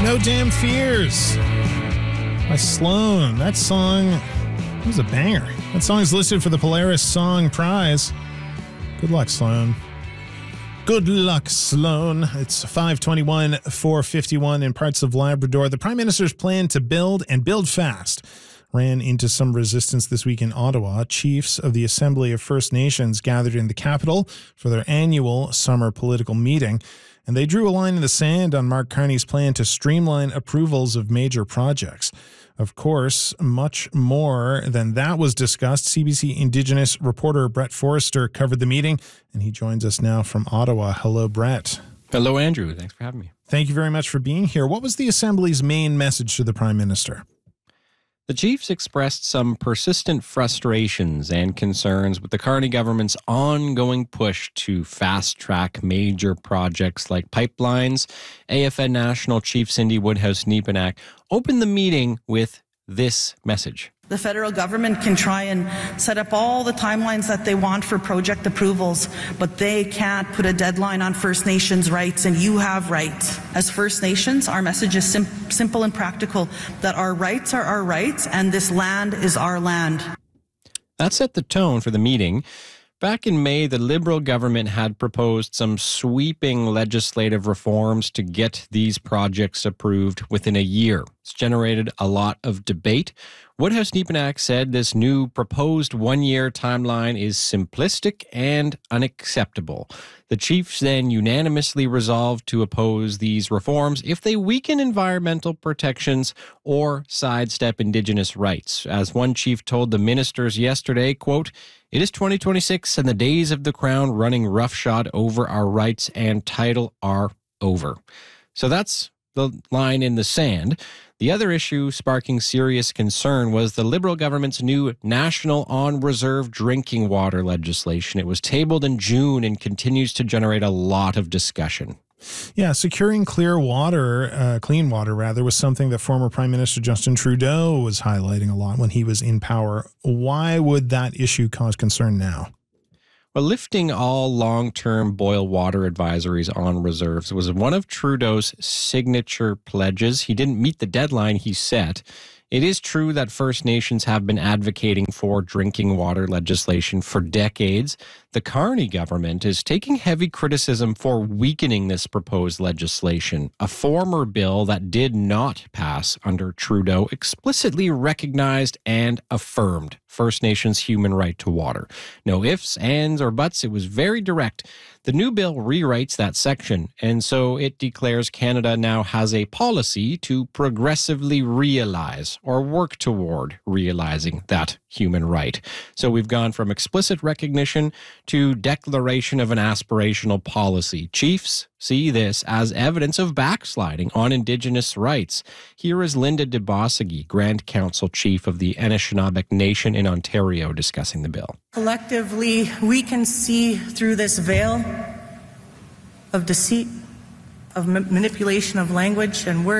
No Damn Fears by Sloan. That song was a banger. That song is listed for the Polaris Song Prize. Good luck, Sloan. Good luck, Sloan. It's 5:21, 4:51 in parts of Labrador. The Prime Minister's plan to build and build fast ran into some resistance this week in Ottawa. Chiefs of the Assembly of First Nations gathered in the capital for their annual summer political meeting, and they drew a line in the sand on Mark Carney's plan to streamline approvals of major projects. Of course, much more than that was discussed. CBC Indigenous reporter Brett Forrester covered the meeting, and he joins us now from Ottawa. Hello, Brett. Hello, Andrew. Thanks for having me. Thank you very much for being here. What was the Assembly's main message to the Prime Minister? The Chiefs expressed some persistent frustrations and concerns with the Carney government's ongoing push to fast-track major projects like pipelines. AFN National Chief Cindy Woodhouse-Nepenak opened the meeting with this message. The federal government can try and set up all the timelines that they want for project approvals, but they can't put a deadline on First Nations rights, and you have rights. As First Nations, our message is simple and practical, that our rights are our rights and this land is our land. That set the tone for the meeting. Back in May, the Liberal government had proposed some sweeping legislative reforms to get these projects approved within a year. It's generated a lot of debate. Woodhouse-Nepenak said this new proposed one-year timeline is simplistic and unacceptable. The Chiefs then unanimously resolved to oppose these reforms if they weaken environmental protections or sidestep Indigenous rights. As one chief told the ministers yesterday, quote, "It is 2026 and the days of the Crown running roughshod over our rights and title are over." So that's the line in the sand. The other issue sparking serious concern was the Liberal government's new National On-Reserve Drinking Water legislation. It was tabled in June and continues to generate a lot of discussion. Yeah, securing clean water, was something that former Prime Minister Justin Trudeau was highlighting a lot when he was in power. Why would that issue cause concern now? Well, lifting all long-term boil water advisories on reserves was one of Trudeau's signature pledges. He didn't meet the deadline he set. It is true that First Nations have been advocating for drinking water legislation for decades. The Carney government is taking heavy criticism for weakening this proposed legislation. A former bill that did not pass under Trudeau explicitly recognized and affirmed First Nations' human right to water. No ifs, ands, or buts. It was very direct. The new bill rewrites that section, and so it declares Canada now has a policy to progressively realize or work toward realizing that human right. So we've gone from explicit recognition to declaration of an aspirational policy. Chiefs see this as evidence of backsliding on Indigenous rights. Here is Linda DeBossigi, Grand Council Chief of the Anishinaabe Nation in Ontario, discussing the bill. Collectively, we can see through this veil of deceit, of manipulation of language and words.